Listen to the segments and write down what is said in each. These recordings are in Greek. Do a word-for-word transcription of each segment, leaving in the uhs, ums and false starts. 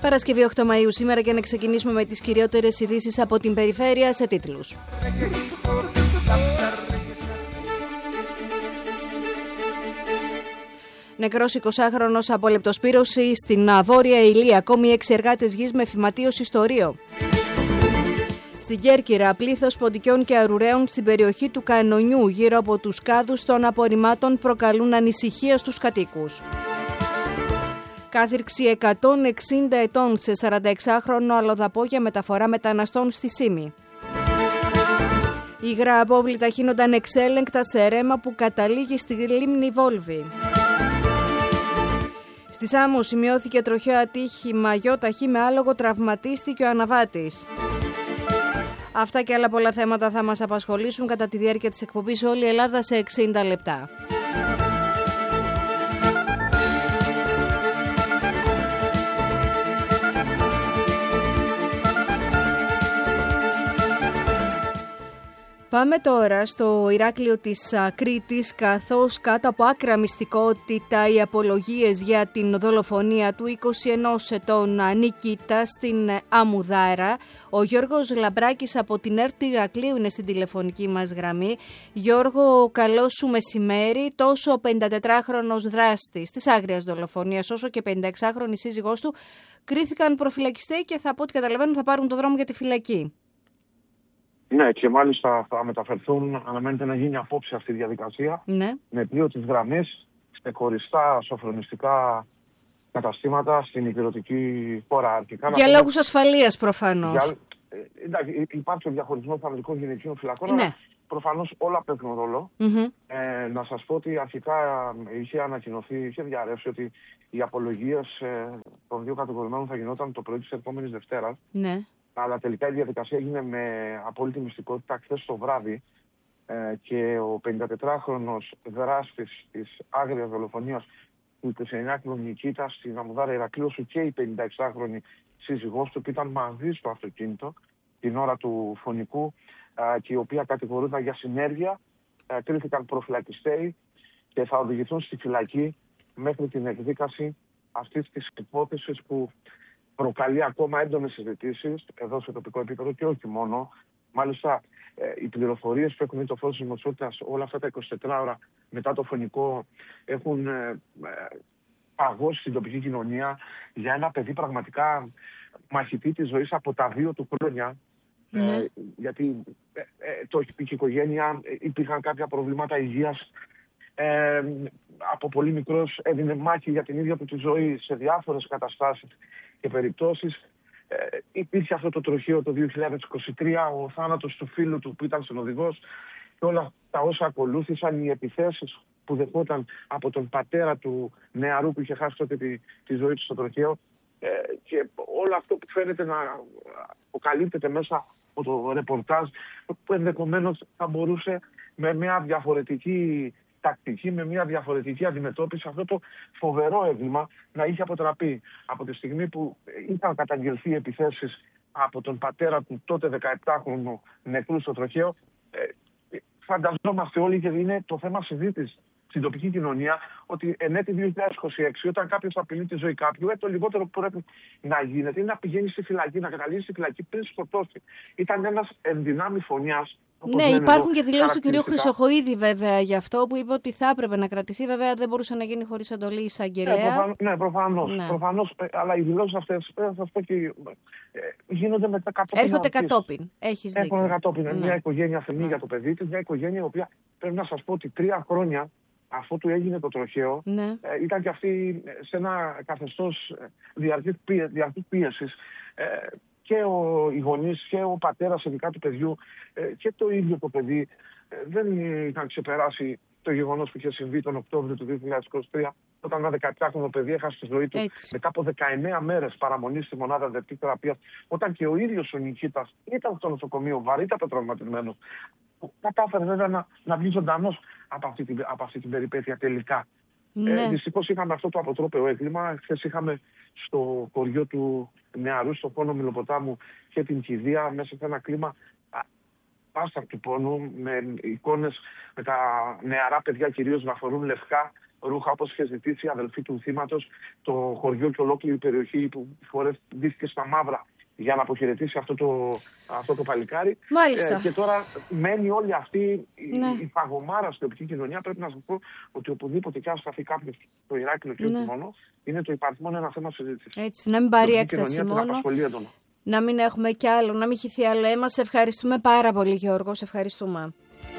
Παρασκευή οκτώ Μαΐου σήμερα και να ξεκινήσουμε με τις κυριότερες ειδήσεις από την περιφέρεια σε τίτλους. Νεκρός εικοσάχρονος από λεπτοσπύρωση στην Βόρεια Ηλία. Ακόμη έξι εργάτες γης με φυματίωση στο Ρίο. Στην Κέρκυρα, πλήθος ποντικιών και αρουραίων στην περιοχή του Κανονιού γύρω από τους κάδους των απορριμμάτων προκαλούν ανησυχία στους κατοίκους. Κάθυρξη εκατόν εξήντα ετών σε σαρανταεξάχρονο αλλοδαπό για μεταφορά μεταναστών στη Σύμη. Υγρά απόβλητα χύνονταν εξέλεγκτα σε ρέμα που καταλήγει στη λίμνη Βόλβη. Στη Σάμο σημειώθηκε τροχαίο ατύχημα γιοταχή με άλογο, τραυματίστηκε ο αναβάτης. Αυτά και άλλα πολλά θέματα θα μας απασχολήσουν κατά τη διάρκεια της εκπομπής όλη η Ελλάδα σε εξήντα λεπτά. Πάμε τώρα στο Ηράκλειο της Κρήτης, καθώς κάτω από άκρα μυστικότητα οι απολογίες για την δολοφονία του είκοσι ενός ετών Νικήτα στην Αμουδάρα. Ο Γιώργος Λαμπράκης από την ΕΡΤ Ηρακλείου είναι στην τηλεφωνική μας γραμμή. Γιώργο, καλό σου μεσημέρι. Τόσο ο πενηντατετράχρονος δράστης της άγριας δολοφονίας όσο και πενηνταεξάχρονη σύζυγός του κρίθηκαν προφυλακιστέοι και θα, από ό,τι καταλαβαίνουν, θα πάρουν το δρόμο για τη φυλακή. Ναι, και μάλιστα θα μεταφερθούν, αναμένεται να γίνει απόψε αυτή η διαδικασία, ναι, με πλοίο της γραμμής σε χωριστά σοφρονιστικά καταστήματα στην υπηρετική χώρα αρχικά. Για πούμε, λόγους ασφαλείας προφανώς. Για, εντάξει, υπάρχει ο διαχωρισμός ανδρικών γυναικείων φυλακών, ναι, αλλά προφανώς όλα παίζουν ρόλο. Mm-hmm. Ε, να σας πω ότι αρχικά είχε ανακοινωθεί, είχε διαρρεύσει ότι οι απολογίες ε, των δύο κατηγορουμένων θα γινόταν το πρωί της επόμενης Δευτέρας. Ναι. Αλλά τελικά η διαδικασία έγινε με απόλυτη μυστικότητα χθες το βράδυ ε, και ο πενηντατετράχρονος δράστης της άγριας δολοφονίας του εικοσιεννιάχρονου Νικήτα στην Αμουδάρα Ηρακλείου και η πενηνταεξάχρονη σύζυγός του που ήταν μαζί στο αυτοκίνητο την ώρα του φωνικού ε, και η οποία κατηγορούνταν για συνέργεια, ε, κρίθηκαν προφυλακιστέοι και θα οδηγηθούν στη φυλακή μέχρι την εκδίκαση αυτής της υπόθεσης που προκαλεί ακόμα έντονες συζητήσεις εδώ σε τοπικό επίπεδο και όχι μόνο. Μάλιστα, ε, οι πληροφορίες που έχουν δει το φως της δημοσιότητας όλα αυτά τα εικοσιτέσσερις ώρα μετά το φωνικό έχουν ε, ε, παγώσει στην τοπική κοινωνία για ένα παιδί πραγματικά μαχητή της ζωής από τα δύο του χρόνια. Mm. Ε, γιατί ε, ε, το, η οικογένεια ε, υπήρχαν κάποια προβλήματα υγείας. Ε, από πολύ μικρός έδινε μάχη για την ίδια του τη ζωή σε διάφορες καταστάσεις και περιπτώσεις. Ε, υπήρχε αυτό το τροχαίο το δύο χιλιάδες είκοσι τρία, ο θάνατος του φίλου του που ήταν συνοδηγός και όλα τα όσα ακολούθησαν, οι επιθέσεις που δεχόταν από τον πατέρα του νεαρού που είχε χάσει τότε τη, τη ζωή του στο τροχαίο. Ε, και όλο αυτό που φαίνεται να αποκαλύπτεται μέσα από το ρεπορτάζ που ενδεχομένως θα μπορούσε με μια διαφορετική τακτική, με μια διαφορετική αντιμετώπιση αυτό το φοβερό έγκλημα να είχε αποτραπεί. Από τη στιγμή που είχαν καταγγελθεί επιθέσεις από τον πατέρα του τότε δεκαεπτάχρονου νεκρού στο τροχαίο, ε, φανταζόμαστε όλοι και είναι το θέμα συζήτηση στην τοπική κοινωνία ότι εν έτη δύο χιλιάδες είκοσι έξι όταν κάποιος απειλεί τη ζωή κάποιου, ε, το λιγότερο που πρέπει να γίνεται είναι να πηγαίνει στη φυλακή, να καταλήγει στη φυλακή πριν σκοτώσει. Ήταν ένας ενδυνάμει φωνιάς. Ναι, υπάρχουν και δηλώσεις του κυρίου Χρυσοχοΐδη βέβαια γι' αυτό που είπε ότι θα έπρεπε να κρατηθεί. Βέβαια δεν μπορούσε να γίνει χωρίς εντολή εισαγγελέα. Ναι, προφανώς, ναι, προφανώς, ναι. προφανώς, αλλά οι δηλώσεις αυτές θα σας πω και ε, γίνονται μετά κατόπιν. Έρχονται κατόπιν. Έχεις δίκιο. Έρχονται κατόπιν. Ναι. Μια οικογένεια θεμεί ναι. για το παιδί της, μια οικογένεια η οποία πρέπει να σας πω ότι τρία χρόνια αφού του έγινε το τροχαίο, ναι. ε, ήταν και αυτή σε ένα καθεστώς διαρκής πίεσης. Ε, και ο, οι γονείς και ο πατέρας ειδικά του παιδιού ε, και το ίδιο το παιδί ε, δεν είχαν ξεπεράσει το γεγονός που είχε συμβεί τον Οκτώβριο του δύο χιλιάδες είκοσι τρία όταν ένα δεκαεπτάχρονο παιδί έχασε τη ζωή του έτσι. μετά από δεκαεννέα μέρες παραμονή στη μονάδα εντατικής θεραπείας, όταν και ο ίδιος ο Νικήτας ήταν στο νοσοκομείο βαρύτατα τραυματισμένος. Κατάφερε βέβαια να, να βγει ζωντανός από αυτή την, από αυτή την περιπέτεια τελικά. Ναι. Ε, δυστυχώς είχαμε αυτό το αποτρόπαιο έγκλημα. Χθες είχαμε στο χωριό του νεαρού, στο πόνο Μιλοποτάμου και την κηδεία, μέσα σε ένα κλίμα άστακτου πόνου, με εικόνες με τα νεαρά παιδιά κυρίως να φορούν λευκά ρούχα, όπως είχε ζητήσει η αδελφή του θύματος, το χωριό και ολόκληρη περιοχή που φορές ντύθηκε στα μαύρα για να αποχαιρετήσει αυτό το, αυτό το παλικάρι. Μάλιστα. Ε, και τώρα μένει όλη αυτή ναι. η, η παγωμάρα στην τοπική κοινωνία. Πρέπει να σας πω ότι οπουδήποτε και αν σταθεί κάποιος στο Ηράκλειο και ναι. όχι μόνο, είναι το υπαριθμόν ένα θέμα συζήτησης. Έτσι, να μην πάρει έκταση μόνο, να μην έχουμε κι άλλο, να μην χυθεί άλλο αίμα. Σε ευχαριστούμε πάρα πολύ, Γιώργο, σε ευχαριστούμε.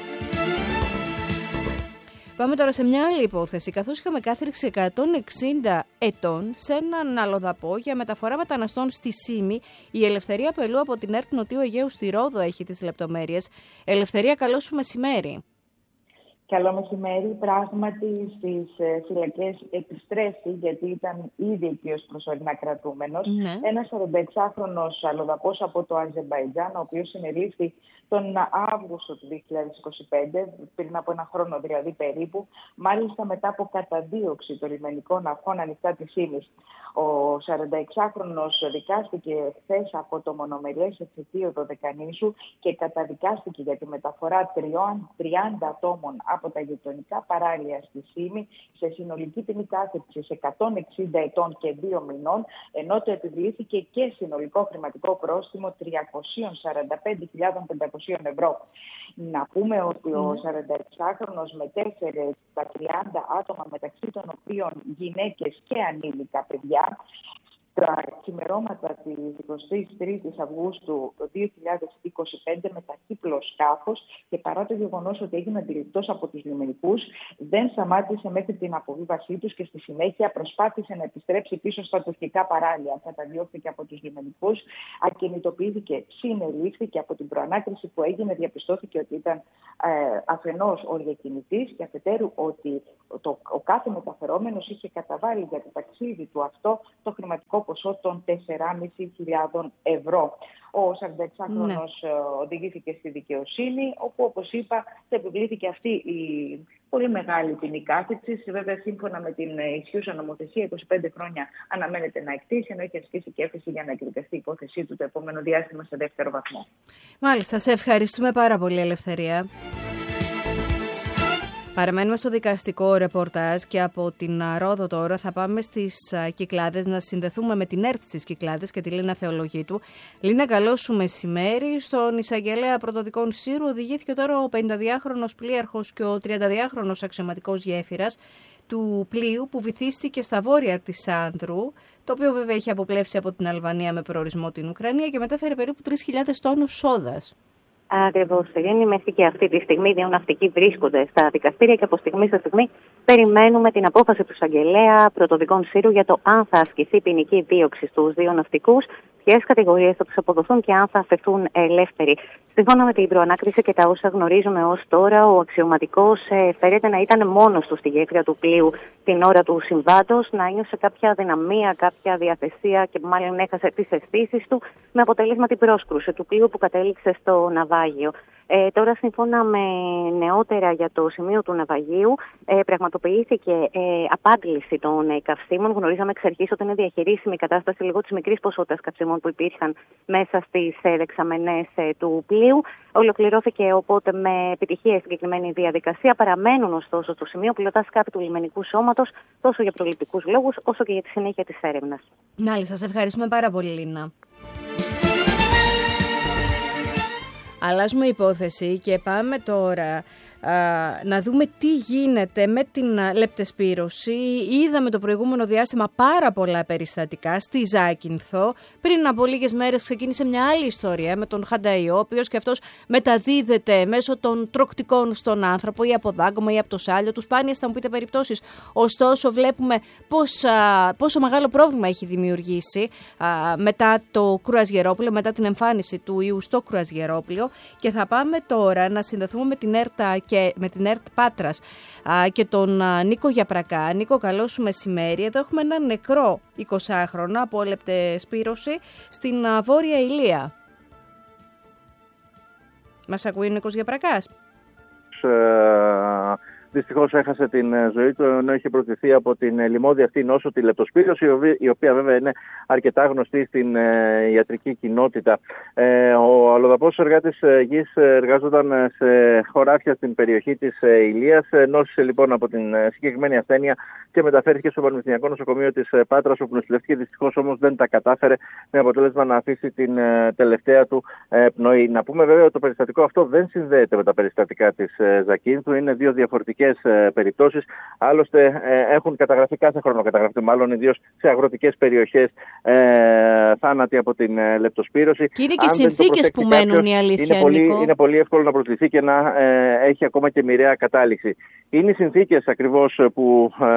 Πάμε τώρα σε μια άλλη υπόθεση. Καθώς είχαμε κάθριξη εκατόν εξήντα ετών σε έναν αλλοδαπό για μεταφορά μεταναστών στη Σύμη, η Ελευθερία Πελού από την ΕΡΤ Νοτιού Αιγαίου στη Ρόδο έχει τις λεπτομέρειες. Ελευθερία, καλό σου μεσημέρι. Καλό μεσημέρι. Πράγματι στις φυλακές επιστρέφει, γιατί ήταν ήδη εκεί ως προσωρινά κρατούμενος, ναι. ένας σαρανταεξάχρονος αλλοδαπός από το Αζερμπαϊτζάν, ο οποίος συνελήφθη τον Αύγουστο του δύο χιλιάδες είκοσι πέντε, πριν από ένα χρόνο δηλαδή περίπου, μάλιστα μετά από καταδίωξη των λιμενικών αρχών ανοιχτά της Σύμης. Ο σαρανταεξάχρονος δικάστηκε χθες από το μονομερές εφετείο Δωδεκανήσου και καταδικάστηκε για τη μεταφορά τριάντα ατόμων από τα γειτονικά παράλια στη Σύμη σε συνολική ποινή κάθριξης εκατόν εξήντα ετών και δύο μηνών, ενώ το επιβλήθηκε και συνολικό χρηματικό πρόστιμο τριακόσιες σαράντα πέντε χιλιάδες πεντακόσια ευρώ. Να πούμε ότι ο σαρανταεξάχρονος μετέφερε τα τριάντα άτομα, μεταξύ των οποίων γυναίκες και ανήλικα παιδιά, τα ξημερώματα της εικοστής τρίτης Αυγούστου δύο χιλιάδες είκοσι πέντε με ταχύπλο σκάφος, και παρά το γεγονός ότι έγινε αντιληπτός από τους λιμενικούς, δεν σταμάτησε μέχρι την αποβίβασή τους και στη συνέχεια προσπάθησε να επιστρέψει πίσω στα τουρκικά παράλια. Καταδιώχθηκε από τους λιμενικούς, ακινητοποιήθηκε, συνελήφθηκε. Από την προανάκριση που έγινε διαπιστώθηκε ότι ήταν ε, αφενός οριακινητής και αφετέρου ότι το, ο κάθε μεταφερόμενος είχε καταβάλει για το ταξίδι του αυτό το χρηματικό ποσό των τεσσεράμισι χιλιάδων ευρώ. Ο σαρανταεξάχρονος ναι. οδηγήθηκε στη δικαιοσύνη, όπου, όπως είπα, επιβλήθηκε αυτή η πολύ μεγάλη ποινή κάθριξης. Βέβαια, σύμφωνα με την ισχύουσα νομοθεσία, είκοσι πέντε χρόνια αναμένεται να εκτίσει, ενώ έχει ασκήσει και έφεση για να εκδικαστεί η υπόθεσή του το επόμενο διάστημα σε δεύτερο βαθμό. Μάλιστα, σε ευχαριστούμε πάρα πολύ, Ελευθερία. Παραμένουμε στο δικαστικό ρεπορτάζ και από την Ρόδο τώρα θα πάμε στις Κυκλάδες να συνδεθούμε με την ΕΡΤ στις Κυκλάδες και τη Λίνα Θεολογίτου. Λίνα, καλό σου μεσημέρι. Στον εισαγγελέα πρωτοδικών Σύρου οδηγήθηκε τώρα ο πενηνταδυάχρονος πλοίαρχος και ο τριανταδυάχρονος αξιωματικός γέφυρας του πλοίου που βυθίστηκε στα βόρεια της Άνδρου, το οποίο βέβαια έχει αποπλέψει από την Αλβανία με προορισμό την Ουκρανία και μετέφερε περίπου τρεις χιλιάδες τόνους σόδας. Ακριβώς, Ειρήνη, μέχρι και αυτή τη στιγμή δύο ναυτικοί βρίσκονται στα δικαστήρια και από στιγμή σε στιγμή περιμένουμε την απόφαση του εισαγγελέα πρωτοδικών Σύρου για το αν θα ασκηθεί ποινική δίωξη στους δύο ναυτικούς, ποιες κατηγορίες θα τους αποδοθούν και αν θα αφαιθούν ελεύθεροι. Σύμφωνα με την προανάκριση και τα όσα γνωρίζουμε ως τώρα, ο αξιωματικός ε, φέρεται να ήταν μόνος του στη γέφυρα του πλοίου την ώρα του συμβάντος, να ένιωσε κάποια αδυναμία, κάποια διαθεσία και μάλλον έχασε τις αισθήσεις του, με αποτέλεσμα την πρόσκρουση του πλοίου που κατέληξε στο ναυάγιο. Ε, τώρα, σύμφωνα με νεότερα για το σημείο του ναυαγίου, ε, πραγματοποιήθηκε ε, απάντληση των ε, καυσίμων. Γνωρίζαμε εξ αρχής ότι είναι διαχειρίσιμη η κατάσταση λόγω της μικρής ποσότητας καυσίμων που υπήρχαν μέσα στις ε, δεξαμενές ε, του πλοίου. Ολοκληρώθηκε οπότε με επιτυχία η συγκεκριμένη διαδικασία. Παραμένουν ωστόσο στο σημείο πλωτά σκάφη του λιμενικού σώματος, τόσο για προληπτικούς λόγους όσο και για τη συνέχεια της έρευνας. Μάλιστα, σας ευχαριστούμε πάρα πολύ, Λίνα. Αλλάζουμε υπόθεση και πάμε τώρα α, να δούμε τι γίνεται με την λεπτεσπύρωση. Είδαμε το προηγούμενο διάστημα πάρα πολλά περιστατικά στη Ζάκυνθο. Πριν από λίγες μέρες ξεκίνησε μια άλλη ιστορία με τον Χανταϊό, ο οποίος και αυτός μεταδίδεται μέσω των τροκτικών στον άνθρωπο ή από δάγκωμα ή από το σάλιο του. Σπάνιες θα μου πείτε περιπτώσεις. Ωστόσο βλέπουμε πώς, α, πόσο μεγάλο πρόβλημα έχει δημιουργήσει α, μετά το κρουαζιερόπλαιο, μετά την εμφάνιση του ιού στο κρουαζιερόπλαιο, και θα πάμε τώρα να συνδεθούμε με την ΕΡΤ και με την ΕΡΤ Πάτρας α, και τον α, Νίκο Γιαπρακά. Νίκο, καλό σου μεσημέρι. Εδώ έχουμε ένα νεκρό εικοσάχρονο από λεπτεσπύρωση στην α, Βόρεια Ηλία. Μας ακούει ο Νίκος Γιαπρακάς? Ε, δυστυχώς έχασε την ζωή του, ενώ είχε προτεθεί από την λοιμώδη αυτή νόσο, τη λεπτοσπύρωση, η οποία βέβαια είναι αρκετά γνωστή στην ιατρική κοινότητα. Ο αλλοδαπός εργάτης γης εργάζονταν σε χωράφια στην περιοχή της Ηλίας, νόσησε λοιπόν από την συγκεκριμένη ασθένεια και μεταφέρθηκε στο Πανεπιστημιακό Νοσοκομείο της Πάτρας, όπου νοσηλευτήκε. Δυστυχώς όμως δεν τα κατάφερε, με αποτέλεσμα να αφήσει την τελευταία του πνοή. Να πούμε βέβαια ότι το περιστατικό αυτό δεν συνδέεται με τα περιστατικά της Ζακίνθου. Είναι δύο διαφορετικές περιπτώσεις. Άλλωστε έχουν καταγραφεί κάθε χρόνο, καταγραφεί μάλλον ιδίως σε αγροτικές περιοχές, ε, θάνατοι από την λεπτοσπύρωση. Και είναι και συνθήκες που μένουν, κάποιος, η αλήθεια. Είναι πολύ, είναι πολύ εύκολο να προσληφθεί και να ε, έχει ακόμα και μοιραία κατάληξη. Είναι οι συνθήκες ακριβώς που, ε,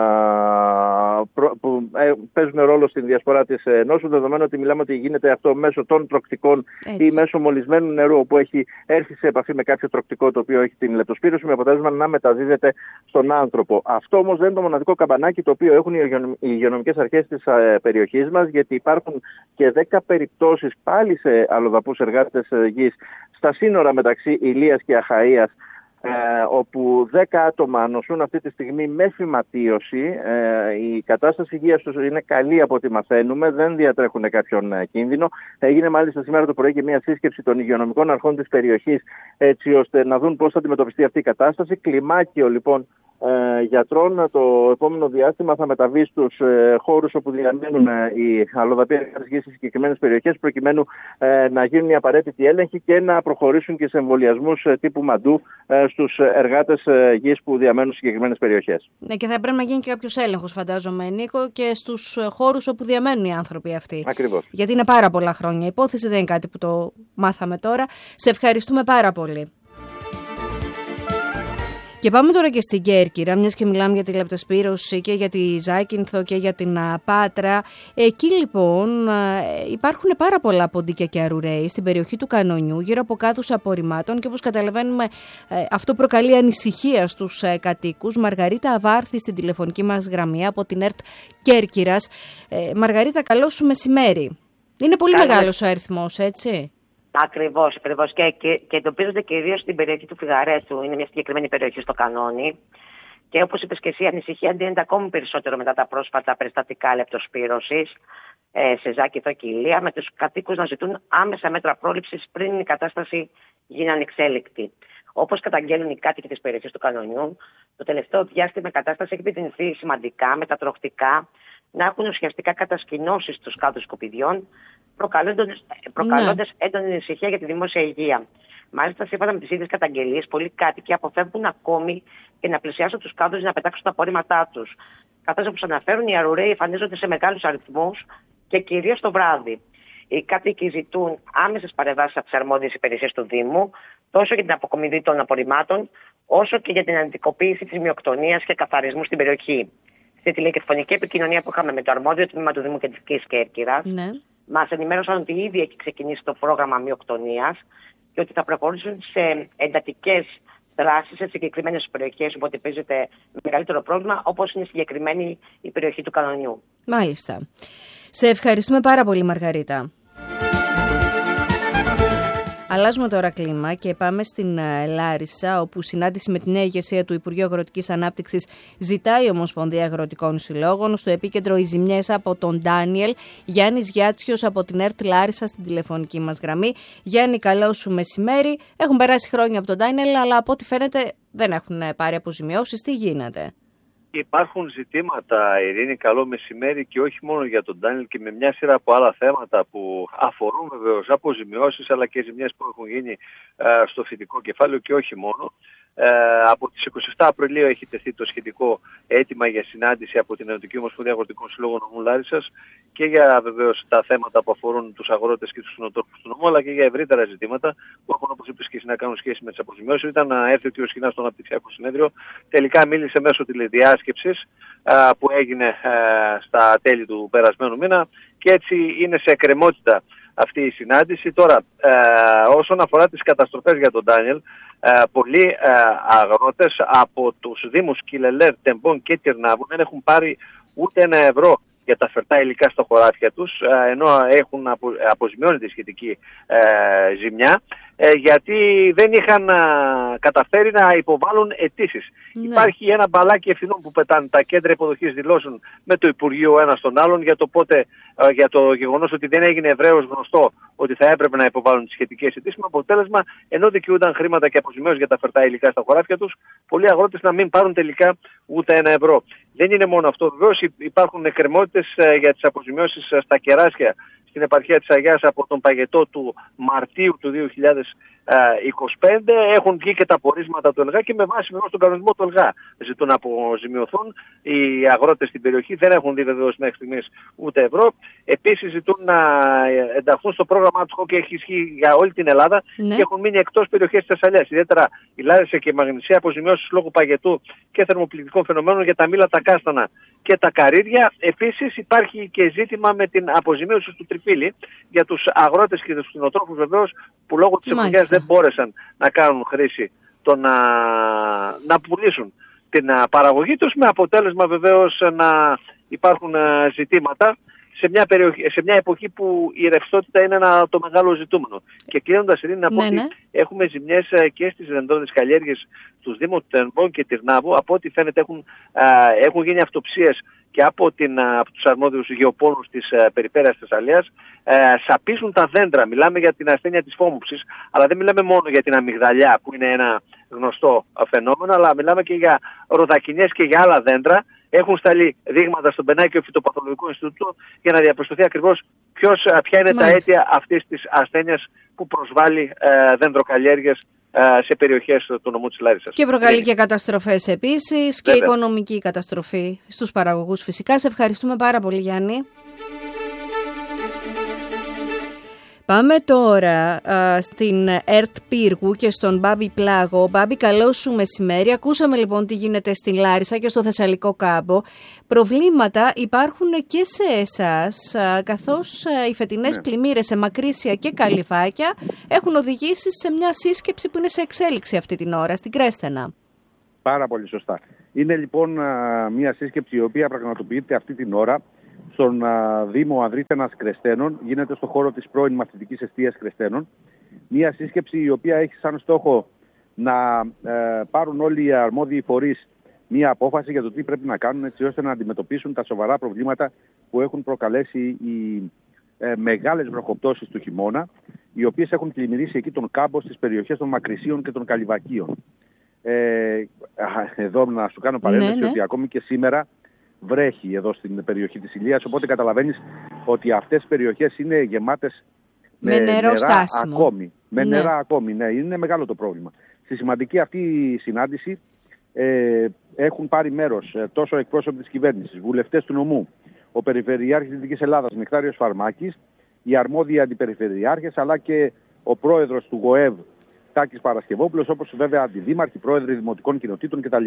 που ε, παίζουν ρόλο στην διασπορά της νόσου, δεδομένου ότι μιλάμε ότι γίνεται αυτό μέσω των τροκτικών ή μέσω μολυσμένου νερού, όπου έχει έρθει σε επαφή με κάποιο τροκτικό το οποίο έχει την λεπτοσπύρωση, με αποτέλεσμα να μεταδίδεται στον άνθρωπο. Αυτό όμως δεν είναι το μοναδικό καμπανάκι το οποίο έχουν οι υγειονομικές αρχές της περιοχής μας, γιατί υπάρχουν και δέκα περιπτώσεις πάλι σε αλλοδαπούς εργάτες γης στα σύνορα μεταξύ Ηλίας και Αχαΐας, Ε, όπου δέκα άτομα νοσούν αυτή τη στιγμή με φυματίωση. Ε, η κατάσταση υγείας τους είναι καλή από ό,τι μαθαίνουμε, δεν διατρέχουν κάποιον ε, κίνδυνο. Έγινε μάλιστα σήμερα το πρωί και μια σύσκεψη των υγειονομικών αρχών της περιοχής, έτσι ώστε να δουν πώς θα αντιμετωπιστεί αυτή η κατάσταση. Κλιμάκιο λοιπόν ε, γιατρών το επόμενο διάστημα θα μεταβεί στους ε, χώρους όπου διαμένουν ε, οι αλλοδαποί εργάτες γης σε συγκεκριμένες περιοχές, προκειμένου ε, να γίνουν οι απαραίτητοι έλεγχοι και να προχωρήσουν και σε εμβολιασμούς ε, τύπου μαντού ε, στους εργάτες γης που διαμένουν σε συγκεκριμένες περιοχές. Ναι, και θα πρέπει να γίνει και κάποιος έλεγχος, φαντάζομαι, Νίκο, και στους χώρους όπου διαμένουν οι άνθρωποι αυτοί. Ακριβώς. Γιατί είναι πάρα πολλά χρόνια. Η υπόθεση δεν είναι κάτι που το μάθαμε τώρα. Σε ευχαριστούμε πάρα πολύ. Και πάμε τώρα και στην Κέρκυρα, μιας και μιλάμε για τη λεπτοσπύρωση και για τη Ζάκυνθο και για την Πάτρα. Εκεί λοιπόν υπάρχουν πάρα πολλά ποντίκια και αρουραίοι στην περιοχή του Κανονιού, γύρω από κάδους απορριμμάτων, και όπως καταλαβαίνουμε αυτό προκαλεί ανησυχία στους κατοίκους. Μαργαρίτα Αβάρθη στην τηλεφωνική μας γραμμή από την ΕΡΤ Κέρκυρας. Μαργαρίτα, καλό σου μεσημέρι. Είναι πολύ Καλώς. μεγάλος ο αριθμός, έτσι? Ακριβώς, ακριβώς. Και, και, και εντοπίζονται κυρίως στην περιοχή του Φιγαρέτου. Είναι μια συγκεκριμένη περιοχή στο Κανόνι. Και όπως είπες και εσύ, η ανησυχία αντίνεται ακόμη περισσότερο μετά τα πρόσφατα περιστατικά λεπτοσπύρωσης ε, σε Ζάκυνθο και Ηλία, με τους κατοίκους να ζητούν άμεσα μέτρα πρόληψης πριν η κατάσταση γίνει ανεξέλεκτη. Όπως καταγγέλνουν οι κάτοικοι της περιοχής του Κανονιού, το τελευταίο διάστημα η κατάσταση έχει επιδεινωθεί σημαντικά, με τα τροκτικά να έχουν ουσιαστικά κατασκηνώσεις στους κάδους σκουπιδιών, προκαλώντας, προκαλώντας ναι. έντονη ανησυχία για τη δημόσια υγεία. Μάλιστα, σύμφωνα με τις ίδιες καταγγελίες, πολλοί κάτοικοι αποφεύγουν ακόμη και να πλησιάσουν τους κάδους για να πετάξουν τα απορρίμματά τους. Καθώς, όπως αναφέρουν, οι αρουραίοι εμφανίζονται σε μεγάλους αριθμούς και κυρίως το βράδυ. Οι κάτοικοι ζητούν άμεσες παρεμβάσεις από τις αρμόδιες υπηρεσίες του Δήμου, τόσο για την αποκομιδή των απορριμμάτων, όσο και για την αντικοποίηση της μειοκτονίας και καθαρισμού στην περιοχή. Στη τηλεφωνική επικοινωνία που είχαμε με το αρμόδιο τμήμα του Δήμου Κεντρικής Κέρκυρας, ναι. μας ενημέρωσαν ότι ήδη έχει ξεκινήσει το πρόγραμμα μειοκτονίας και ότι θα προχωρήσουν σε εντατικές δράσεις σε συγκεκριμένες περιοχές, οπότε παίζεται μεγαλύτερο πρόβλημα, όπως είναι συγκεκριμένη η περιοχή του Κανονιού. Μάλιστα. Σε ευχαριστούμε πάρα πολύ, Μαργαρίτα. Αλλάζουμε τώρα κλίμα και πάμε στην Λάρισα, όπου συνάντηση με τη νέα ηγεσία του Υπουργείου Αγροτικής Ανάπτυξης ζητάει η Ομοσπονδία Αγροτικών Συλλόγων. Στο επίκεντρο οι ζημιές από τον Ντάνιελ. Γιάννης Γιάτσιος από την ΕΡΤ Λάρισα στην τηλεφωνική μας γραμμή. Γιάννη, καλό σου μεσημέρι. Έχουν περάσει χρόνια από τον Ντάνιελ, αλλά από ό,τι φαίνεται δεν έχουν πάρει αποζημιώσεις. Τι γίνεται? Υπάρχουν ζητήματα, Ειρήνη, καλό μεσημέρι, και όχι μόνο για τον Ντάνιελ, και με μια σειρά από άλλα θέματα που αφορούν βεβαίως αποζημιώσεις, αλλά και ζημιές που έχουν γίνει ε, στο φυτικό κεφάλαιο και όχι μόνο. Ε, από τις εικοστή εβδόμη Απριλίου έχει τεθεί το σχετικό αίτημα για συνάντηση από την Ενωτική Ομοσπονδία Αγροτικών Συλλόγων νομού Λάρισσας, και για βεβαίως τα θέματα που αφορούν τους αγρότες και τους κτηνοτρόφους του νομού, αλλά και για ευρύτερα ζητήματα που έχουν, όπως είπες και εσύ, να κάνουν σχέση με τις αποζημιώσεις. Ήταν να έρθει ο κ. Σχοινάς στο Αναπτυξιακό Συνέδριο. Τελικά μίλησε μέσω τηλεδιάσκεψης α, που έγινε α, στα τέλη του περασμένου μήνα, και έτσι είναι σε εκκρεμότητα αυτή η συνάντηση. Τώρα, ε, όσον αφορά τις καταστροφές για τον Ντάνιελ, ε, πολλοί ε, αγρότες από τους δήμους Κιλελέρ, Τεμπών και Τυρνάβου δεν έχουν πάρει ούτε ένα ευρώ για τα φερτά υλικά στα χωράφια τους, ενώ έχουν απο, αποζημιώνει τη σχετική ε, ζημιά, ε, γιατί δεν είχαν α, καταφέρει να υποβάλουν αιτήσεις. Ναι. Υπάρχει ένα μπαλάκι ευθυνών που πετάνε τα κέντρα υποδοχής δηλώσεων με το Υπουργείο ένα στον άλλον για το, πότε, ε, για το γεγονός ότι δεν έγινε ευρέως γνωστό ότι θα έπρεπε να υποβάλουν τις σχετικές αιτήσεις, με αποτέλεσμα, ενώ δικαιούνταν χρήματα και αποζημιώσεις για τα φερτά υλικά στα χωράφια τους, πολλοί αγρότες να μην πάρουν τελικά ούτε ένα ευρώ. Δεν είναι μόνο αυτό. Βεβαίως υπάρχουν εκκρεμότητες ε, για τις αποζημιώσεις ε, στα κεράσια στην επαρχία της Αγιάς από τον παγετό του Μαρτίου του δύο χιλιάδες είκοσι πέντε. Έχουν βγει και τα πορίσματα του ΕΛΓΑ και με βάση βεβαίως τον κανονισμό του ΕΛΓΑ ζητούν να αποζημιωθούν. Οι αγρότες στην περιοχή δεν έχουν δει βεβαίως μέχρι στιγμής ούτε ευρώ. Επίσης ζητούν να ενταχθούν στο πρόγραμμα του και έχει ισχύει για όλη την Ελλάδα, ναι. Και έχουν μείνει εκτός περιοχές της Θεσσαλίας. Ιδιαίτερα η Λάρισα και η Μαγνησία αποζημιώσεις λόγω παγετού και θερμοπληκτικών φαινομένων για τα μήλα, τα κάστανα και τα καρύδια. Επίσης υπάρχει και ζήτημα με την αποζημίωση του τριφύλι για τους αγρότες και τους κτηνοτρόφους βεβαίως που λόγω της εποχής δεν μπόρεσαν να κάνουν χρήση το να, να πουλήσουν την παραγωγή τους, με αποτέλεσμα βεβαίως να υπάρχουν ζητήματα σε μια, περιοχή, σε μια εποχή που η ρευστότητα είναι ένα, το μεγάλο ζητούμενο. Και κλείνοντας, Ειρήνη, να πω ναι, ότι ναι. έχουμε ζημιές και στις δεντρώδεις καλλιέργειες στους Δήμους του Τενμπών και Τυρνάβου. Από ό,τι φαίνεται έχουν, α, έχουν γίνει αυτοψίες και από, την, από τους αρμόδιους γεωπόλους της α, περιφέρειας της Θεσσαλίας. Σαπίζουν τα δέντρα. Μιλάμε για την ασθένεια της φόμουψης, αλλά δεν μιλάμε μόνο για την αμυγδαλιά που είναι ένα γνωστό φαινόμενο, αλλά μιλάμε και για ροδακινιές και για άλλα δέντρα. Έχουν σταλεί δείγματα στον Πενάκιο Φυτοπαθολογικό Ινστιτούτο για να διαπιστωθεί ακριβώς ποιος, ποια είναι Μάλιστα. τα αίτια αυτής της ασθένειας που προσβάλλει ε, δέντροκαλλιέργειες ε, σε περιοχές του νομού της Λάρισσας. Και προκαλεί και καταστροφές επίσης. Βέβαια. Και οικονομική καταστροφή στους παραγωγούς φυσικά. Σε ευχαριστούμε πάρα πολύ, Γιάννη. Πάμε τώρα α, στην ΕΡΤ Πύργου και στον Μπάμπη Πλάγο. Μπάμπη, καλό σου μεσημέρι. Ακούσαμε λοιπόν τι γίνεται στην Λάρισα και στο Θεσσαλικό Κάμπο. Προβλήματα υπάρχουν και σε εσάς, α, καθώς α, οι φετινές ναι. πλημμύρες σε Μακρύσια και Καλυβάκια έχουν οδηγήσει σε μια σύσκεψη που είναι σε εξέλιξη αυτή την ώρα, στην Κρέστενα. Πάρα πολύ σωστά. Είναι λοιπόν α, μια σύσκεψη η οποία πραγματοποιείται αυτή την ώρα στον α, Δήμο Ανδρίτενας Κρεστένων, γίνεται στο χώρο της πρώην μαθητικής εστίας Κρεστένων. Μία σύσκεψη η οποία έχει σαν στόχο να ε, πάρουν όλοι οι αρμόδιοι φορείς μία απόφαση για το τι πρέπει να κάνουν έτσι ώστε να αντιμετωπίσουν τα σοβαρά προβλήματα που έχουν προκαλέσει οι ε, μεγάλες βροχοπτώσεις του χειμώνα, οι οποίες έχουν πλημμυρίσει εκεί τον κάμπο στις περιοχές των Μακρυσίων και των Καλυβακίων. Ε, εδώ να σου κάνω παρένθεση ναι, ναι. ότι ακόμη και σήμερα βρέχει εδώ στην περιοχή της Ηλίας, οπότε καταλαβαίνεις ότι αυτές οι περιοχές είναι γεμάτες με, με νερό νερά ακόμη. Με ναι. νερά ακόμη, ναι, είναι μεγάλο το πρόβλημα. Στη σημαντική αυτή συνάντηση ε, έχουν πάρει μέρος ε, τόσο εκπρόσωποι της κυβέρνησης, βουλευτές του νομού, ο Περιφερειάρχης της Δυτικής Ελλάδας Νεκτάριος Φαρμάκης, οι αρμόδιοι αντιπεριφερειάρχες, αλλά και ο πρόεδρος του ΓΟΕΒ Τάκης Παρασκευόπουλος, όπως βέβαια αντιδήμαρχοι, πρόεδροι δημοτικών κοινοτήτων κτλ.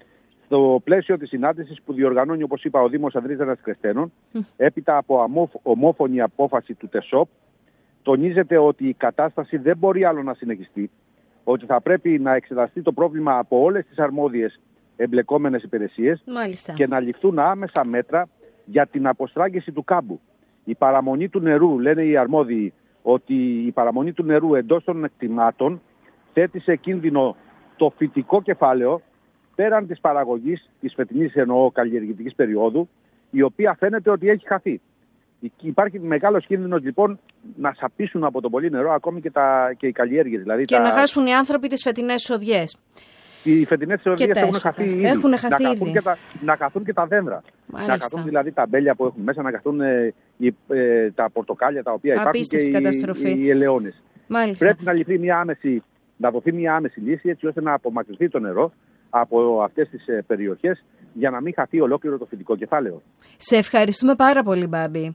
Στο πλαίσιο της συνάντησης που διοργανώνει, όπως είπα, ο Δήμος Ανδρίτενας Κρεστένων, mm. έπειτα από ομόφωνη απόφαση του ΤΕΣΟΠ, τονίζεται ότι η κατάσταση δεν μπορεί άλλο να συνεχιστεί, ότι θα πρέπει να εξεταστεί το πρόβλημα από όλες τις αρμόδιες εμπλεκόμενες υπηρεσίες Μάλιστα. και να ληφθούν άμεσα μέτρα για την αποστράγγιση του κάμπου. Η παραμονή του νερού, λένε οι αρμόδιοι, ότι η παραμονή του νερού εντός των εκτιμάτων θέτει σε κίνδυνο το φυτικό κεφάλαιο πέραν της παραγωγής της φετινής εννοώ καλλιεργητικής περίοδου, η οποία φαίνεται ότι έχει χαθεί. Υπάρχει μεγάλος κίνδυνος λοιπόν να σαπίσουν από το πολύ νερό ακόμη και, τα, και οι καλλιέργειες. Δηλαδή και τα... να χάσουν οι άνθρωποι τις φετινές εισοδιές. Οι φετινές εισοδιές έχουν χαθεί ήδη. Έχουν χαθεί να, ήδη. Χαθούν και τα, να χαθούν και τα δέντρα. Μάλιστα. Να χαθούν δηλαδή τα μπέλια που έχουν μέσα, να χαθούν ε, ε, τα πορτοκάλια τα οποία Απίστευτη υπάρχουν και οι, οι ελαιώνες. Μάλιστα. Πρέπει να λυθεί μια άμεση, να δοθεί μια άμεση λύση έτσι ώστε να απομακρυνθεί το νερό από αυτές τις περιοχές για να μην χαθεί ολόκληρο το φυτικό κεφάλαιο. Σε ευχαριστούμε πάρα πολύ, Μπάμπη.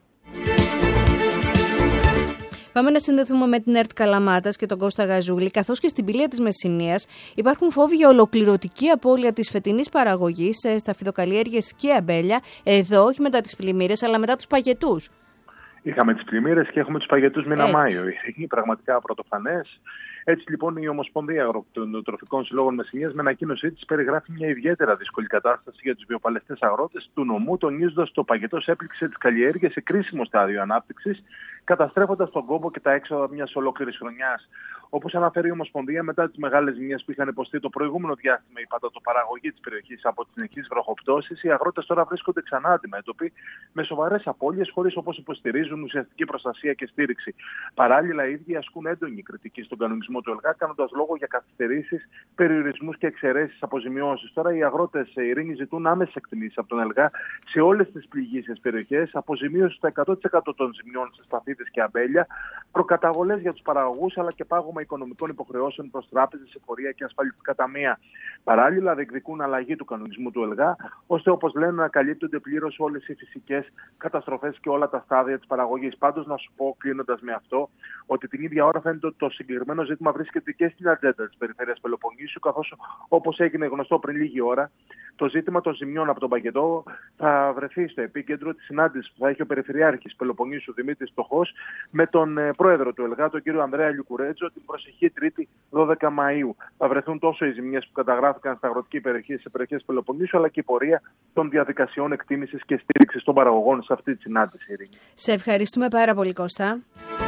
Πάμε να συνδεθούμε με την ΕΡΤ Καλαμάτας και τον Κώστα Γαζούλη, καθώς και στην Πηλία της Μεσσηνίας υπάρχουν φόβοι για ολοκληρωτική απώλεια της φετινής παραγωγής στα φυτοκαλλιέργειες και αμπέλια, εδώ όχι μετά τις πλημμύρες αλλά μετά τους παγετούς. Είχαμε τις πλημμύρες και έχουμε τους παγετούς μήνα Μάιο. Είναι πραγματικά πρωτοφανές. Έτσι λοιπόν η Ομοσπονδία Αγροτροφικών Συλλόγων Μεσσηνίας με ανακοίνωσή της περιγράφει μια ιδιαίτερα δύσκολη κατάσταση για τους βιοπαλαιστές αγρότες του νομού, τονίζοντας το παγετός έπληξε τις καλλιέργειες σε κρίσιμο στάδιο ανάπτυξης, καταστρέφοντας τον κόπο και τα έξοδα μιας ολόκληρης χρονιάς. Όπως αναφέρει η Ομοσπονδία, μετά τις μεγάλες ζημιές που είχαν υποστεί το προηγούμενο διάστημα η πατατοπαραγωγή της περιοχής από τις συνεχείς βροχοπτώσεις, οι αγρότες τώρα βρίσκονται ξανά αντιμέτωποι με σοβαρές απώλειες, χωρίς όπως υποστηρίζουν ουσιαστική προστασία και στήριξη. Παράλληλα, οι ίδιοι ασκούν έντονη κριτική στον κανονισμό του ΕΛΓΑ, κάνοντας λόγο για καθυστερήσεις, περιορισμούς και εξαιρέσεις αποζημιώσεις. Τώρα οι αγρότες Ειρήνη ζητούν άμεσες εκτιμήσεις από τον ΕΛΓΑ σε όλες τις πληγείσιες περιοχές, αποζημίωση στο εκατό τοις εκατό των ζημιών σε σπαθίδες και αμπέλια, προκαταβολές για τους παραγωγούς αλλά και πάγωμα οικονομικών υποχρεώσεων προς τράπεζες, εφορία και ασφαλιστικά ταμεία. Παράλληλα, διεκδικούν αλλαγή του κανονισμού του ΕΛΓΑ, ώστε όπως λένε να καλύπτονται πλήρως όλες οι φυσικές καταστροφές και όλα τα στάδια της παραγωγής. Πάντως, να σου πω, κλείνοντας με αυτό, ότι την ίδια ώρα φαίνεται ότι το συγκεκριμένο ζήτημα βρίσκεται και στην ατζέντα της Περιφέρειας Πελοποννήσου, καθώς όπως έγινε γνωστό πριν λίγη ώρα, το ζήτημα των ζημιών από τον παγετό θα βρεθεί στο επίκεντρο της συνάντησης που θα έχει ο Περιφερειάρχης Πελοποννήσου Δημήτρης Στοχός με τον πρόεδρο του ΕΛΓΑ, τον κύριο Ανδρέα Λιουκουρέτζο, την προσεχή Τρίτη δώδεκα Μαΐου. Θα βρεθούν τόσο οι ζημιές που καταγράφηκαν στα αγροτική περιοχή, σε περιοχές Πελοποννήσου, αλλά και η πορεία των διαδικασιών εκτίμησης και στήριξης των παραγωγών σε αυτή τη συνάντηση, Ειρήνη. Σε ευχαριστούμε πάρα πολύ, Κώστα.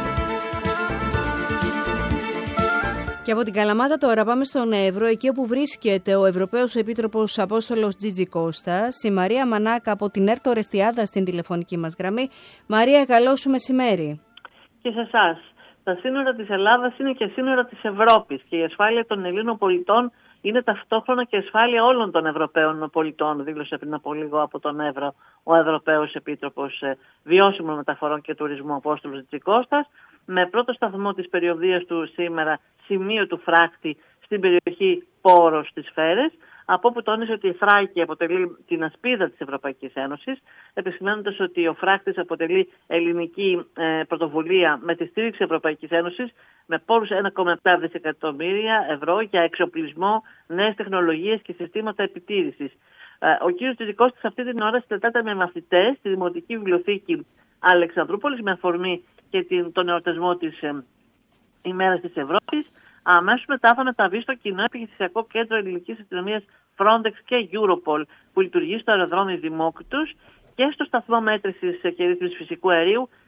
Και από την Καλαμάτα τώρα πάμε στον Εύρο, εκεί όπου βρίσκεται ο Ευρωπαίος Επίτροπος Απόστολος Τζίτζι Κώστας, η Μαρία Μανάκα από την Έρτο Ρεστιάδα στην τηλεφωνική μας γραμμή. Μαρία, καλό σου μεσημέρι. Και σε εσάς. Τα σύνορα της Ελλάδας είναι και σύνορα της Ευρώπης και η ασφάλεια των Ελλήνων πολιτών είναι ταυτόχρονα και ασφάλεια όλων των Ευρωπαίων πολιτών, δήλωσε πριν από λίγο από τον Εύρο ο Ευρωπαίος Επίτροπος Βιώσιμων Μεταφορών και Τουρισμού Απόστολος Τζίτζι Κώστας, με πρώτο σταθμό της περιοδίας του σήμερα σημείο του φράκτη στην περιοχή Πόρος της Φέρες, από όπου τόνισε ότι η Θράκη αποτελεί την ασπίδα της Ευρωπαϊκής Ένωσης, επισημαίνοντας ότι ο φράκτης αποτελεί ελληνική ε, πρωτοβουλία με τη στήριξη Ευρωπαϊκής Ένωσης με πόρους ένα κόμμα επτά δισεκατομμύρια ευρώ για εξοπλισμό, νέες τεχνολογίες και συστήματα επιτήρησης. Ε, ο κ. Τζίτζι Κώστας αυτή την ώρα συναντάται με μαθητές στη Δημοτική Βιβλιοθήκη Αλεξανδρούπολης με αφορμή και την, τον εορτασμό της ε, ημέρας της Ευρώπης. Αμέσως μετά θα μεταβεί στο κοινό επιχειρησιακό κέντρο ελληνικής αστυνομίας Frontex και Europol που λειτουργεί στο αεροδρόμιο Δημόκριτος και στο σταθμό μέτρησης και ρύθμισης φυσικού αερίου